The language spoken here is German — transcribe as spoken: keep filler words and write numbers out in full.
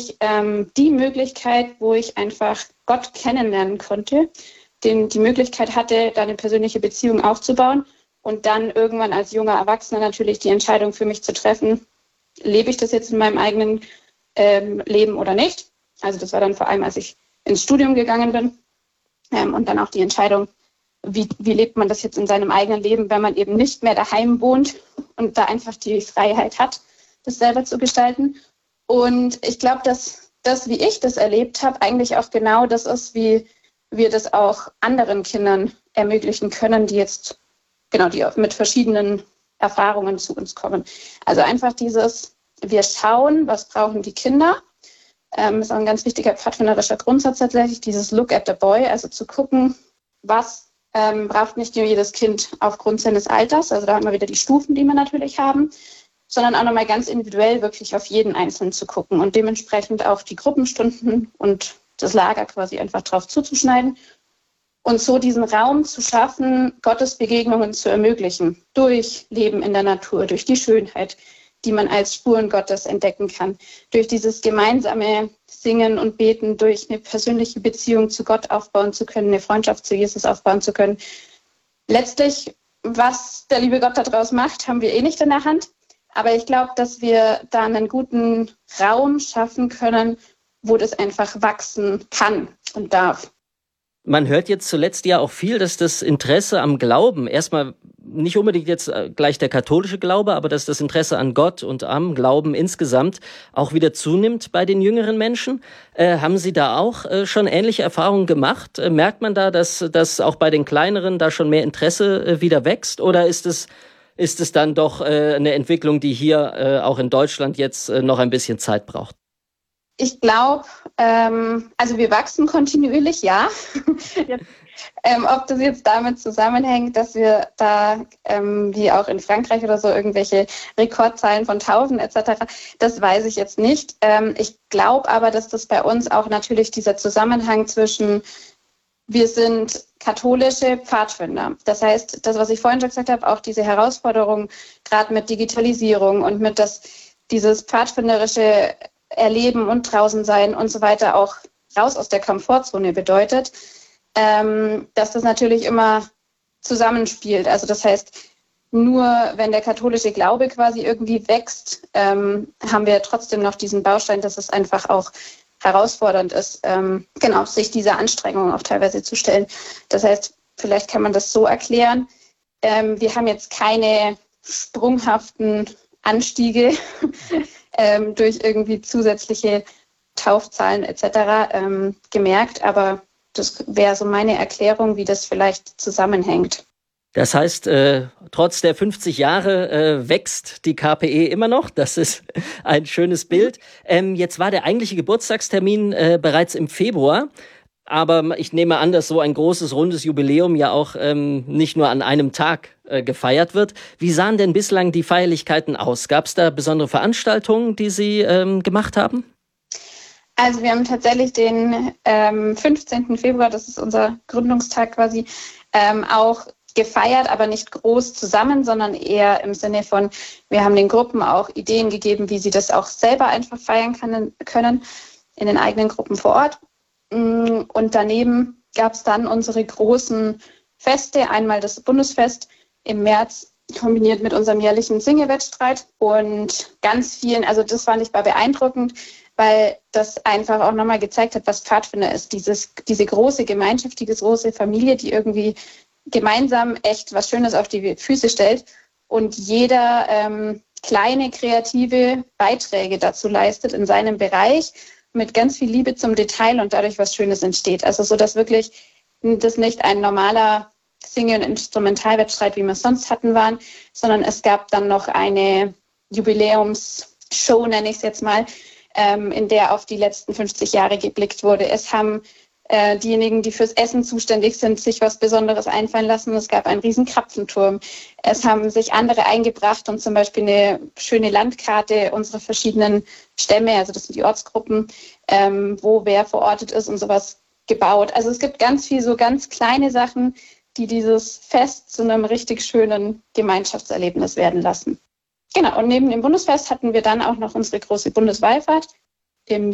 ähm, die Möglichkeit, wo ich einfach Gott kennenlernen konnte, den, die Möglichkeit hatte, da eine persönliche Beziehung aufzubauen und dann irgendwann als junger Erwachsener natürlich die Entscheidung für mich zu treffen, lebe ich das jetzt in meinem eigenen ähm, Leben oder nicht. Also das war dann vor allem, als ich ins Studium gegangen bin ähm, und dann auch die Entscheidung, wie, wie lebt man das jetzt in seinem eigenen Leben, wenn man eben nicht mehr daheim wohnt und da einfach die Freiheit hat, das selber zu gestalten. Und ich glaube, dass das, wie ich das erlebt habe, eigentlich auch genau das ist, wie wir das auch anderen Kindern ermöglichen können, die jetzt, genau, die mit verschiedenen Erfahrungen zu uns kommen. Also einfach dieses, wir schauen, was brauchen die Kinder. Ähm, ist auch ein ganz wichtiger pfadfinderischer Grundsatz tatsächlich, dieses Look at the boy, also zu gucken, was ähm, braucht nicht nur jedes Kind aufgrund seines Alters, also da haben wir wieder die Stufen, die wir natürlich haben, sondern auch nochmal ganz individuell wirklich auf jeden Einzelnen zu gucken und dementsprechend auch die Gruppenstunden und das Lager quasi einfach drauf zuzuschneiden und so diesen Raum zu schaffen, Gottesbegegnungen zu ermöglichen, durch Leben in der Natur, durch die Schönheit, die man als Spuren Gottes entdecken kann, durch dieses gemeinsame Singen und Beten, durch eine persönliche Beziehung zu Gott aufbauen zu können, eine Freundschaft zu Jesus aufbauen zu können. Letztlich, was der liebe Gott daraus macht, haben wir eh nicht in der Hand. Aber ich glaube, dass wir da einen guten Raum schaffen können, wo das einfach wachsen kann und darf. Man hört jetzt zuletzt ja auch viel, dass das Interesse am Glauben, erstmal nicht unbedingt jetzt gleich der katholische Glaube, aber dass das Interesse an Gott und am Glauben insgesamt auch wieder zunimmt bei den jüngeren Menschen. Äh, haben Sie da auch äh, schon ähnliche Erfahrungen gemacht? Äh, merkt man da, dass, dass auch bei den Kleineren da schon mehr Interesse äh, wieder wächst? Oder ist es, ist es dann doch äh, eine Entwicklung, die hier äh, auch in Deutschland jetzt äh, noch ein bisschen Zeit braucht? Ich glaube, ähm, also wir wachsen kontinuierlich, ja. jetzt, ähm, ob das jetzt damit zusammenhängt, dass wir da, ähm, wie auch in Frankreich oder so, irgendwelche Rekordzahlen von tausend et cetera, das weiß ich jetzt nicht. Ähm, ich glaube aber, dass das bei uns auch natürlich dieser Zusammenhang zwischen, wir sind katholische Pfadfinder. Das heißt, das, was ich vorhin schon gesagt habe, auch diese Herausforderung, gerade mit Digitalisierung und mit das, dieses pfadfinderische Erleben und draußen sein und so weiter auch raus aus der Komfortzone bedeutet, ähm, dass das natürlich immer zusammenspielt. Also das heißt, nur wenn der katholische Glaube quasi irgendwie wächst, ähm, haben wir trotzdem noch diesen Baustein, dass es einfach auch herausfordernd ist, ähm, genau, sich dieser Anstrengung auch teilweise zu stellen. Das heißt, vielleicht kann man das so erklären, ähm, wir haben jetzt keine sprunghaften Anstiege ähm, durch irgendwie zusätzliche Taufzahlen et cetera ähm, gemerkt, aber das wäre so meine Erklärung, wie das vielleicht zusammenhängt. Das heißt, äh, trotz der fünfzig Jahre äh, wächst die K P E immer noch. Das ist ein schönes Bild. Ähm, jetzt war der eigentliche Geburtstagstermin äh, bereits im Februar. Aber ich nehme an, dass so ein großes, rundes Jubiläum ja auch ähm, nicht nur an einem Tag äh, gefeiert wird. Wie sahen denn bislang die Feierlichkeiten aus? Gab es da besondere Veranstaltungen, die Sie ähm, gemacht haben? Also wir haben tatsächlich den ähm, fünfzehnten Februar, das ist unser Gründungstag quasi, ähm, auch gefeiert, aber nicht groß zusammen, sondern eher im Sinne von, wir haben den Gruppen auch Ideen gegeben, wie sie das auch selber einfach feiern können, können in den eigenen Gruppen vor Ort. Und daneben gab es dann unsere großen Feste, einmal das Bundesfest im März kombiniert mit unserem jährlichen Singewettstreit und ganz vielen, also das fand ich beeindruckend, weil das einfach auch nochmal gezeigt hat, was Pfadfinder ist, dieses, diese große Gemeinschaft, diese große Familie, die irgendwie gemeinsam echt was Schönes auf die Füße stellt und jeder ähm, kleine kreative Beiträge dazu leistet in seinem Bereich, mit ganz viel Liebe zum Detail und dadurch was Schönes entsteht. Also so, dass wirklich das nicht ein normaler Single- und Instrumentalwettstreit, wie wir es sonst hatten, waren, sondern es gab dann noch eine Jubiläumsshow, nenne ich es jetzt mal, ähm, in der auf die letzten fünfzig Jahre geblickt wurde. Es haben äh, diejenigen, die fürs Essen zuständig sind, sich was Besonderes einfallen lassen. Es gab einen riesen Krapfenturm. Es haben sich andere eingebracht und zum Beispiel eine schöne Landkarte unserer verschiedenen Stämme, also das sind die Ortsgruppen, ähm, wo wer verortet ist und sowas gebaut. Also es gibt ganz viel so ganz kleine Sachen, die dieses Fest zu einem richtig schönen Gemeinschaftserlebnis werden lassen. Genau, und neben dem Bundesfest hatten wir dann auch noch unsere große Bundeswallfahrt im